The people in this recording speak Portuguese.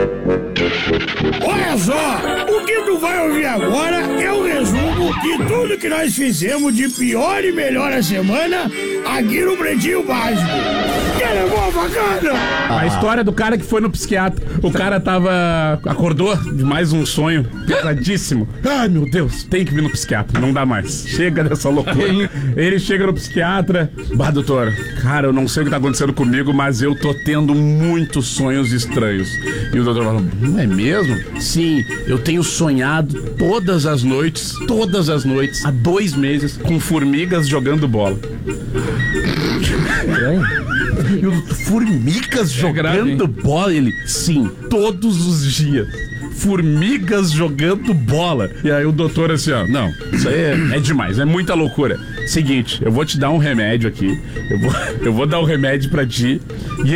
Olha só, o que tu vai ouvir agora é o resumo de tudo que nós fizemos de pior e melhor a semana aqui no Pretinho Básico. Que é boa bacana! A história do cara que foi no psiquiatra. O cara acordou de mais um sonho pesadíssimo. Ai, meu Deus, tem que vir no psiquiatra, não dá mais. Chega dessa loucura. Ele chega no psiquiatra. Bah, doutor, cara, eu não sei o que tá acontecendo comigo, mas eu tô tendo muitos sonhos estranhos. E o doutor falou, não é mesmo? Sim, eu tenho sonhado todas as noites, há 2 meses, com formigas jogando bola. E o formigas jogando bola? Ele, sim, todos os dias. Formigas jogando bola. E aí o doutor assim, ó, não, isso aí é demais, é muita loucura. Seguinte, eu vou te dar um remédio aqui. Eu vou dar um remédio pra ti. E